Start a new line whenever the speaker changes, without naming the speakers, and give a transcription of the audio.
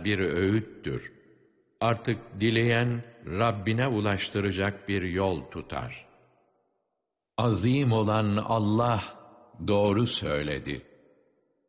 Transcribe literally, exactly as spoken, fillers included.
bir öğüttür. Artık dileyen Rabbine ulaştıracak bir yol tutar. Azim olan Allah doğru söyledi.